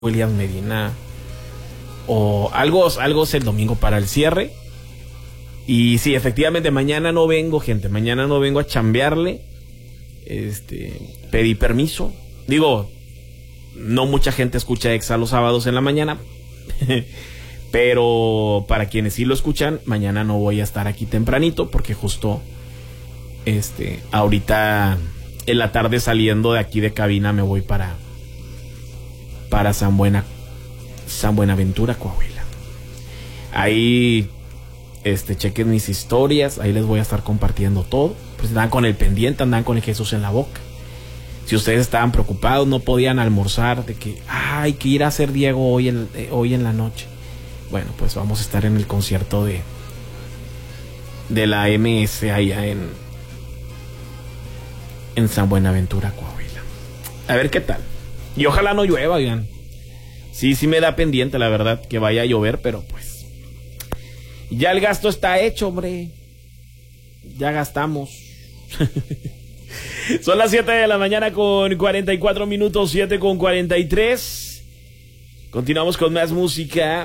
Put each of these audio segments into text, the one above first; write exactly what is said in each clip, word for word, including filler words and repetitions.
William Medina o algo, algo es el domingo para el cierre. Y sí, efectivamente, mañana no vengo, gente, mañana no vengo a chambearle. Este, pedí permiso. Digo, no mucha gente escucha Exa los sábados en la mañana, pero para quienes sí lo escuchan, mañana no voy a estar aquí tempranito porque justo este, ahorita en la tarde saliendo de aquí de cabina me voy para para San Buena San Buenaventura, Coahuila. Ahí este chequen mis historias, ahí les voy a estar compartiendo todo. Pues andan con el pendiente, andan con el Jesús en la boca. Si ustedes estaban preocupados, no podían almorzar, de que ah, hay que ir a hacer Diego hoy en, eh, hoy en la noche. Bueno, pues vamos a estar en el concierto de de la M S allá en en San Buenaventura, Coahuila. A ver qué tal. Y ojalá no llueva, oigan. Sí, sí me da pendiente, la verdad, que vaya a llover, pero pues ya el gasto está hecho, hombre. Ya gastamos. Son las siete de la mañana con cuarenta y cuatro minutos, siete con cuarenta y tres. Continuamos con más música.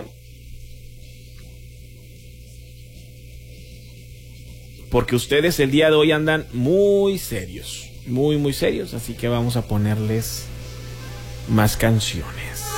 Porque ustedes el día de hoy andan muy serios. Muy, muy serios. Así que vamos a ponerles más canciones.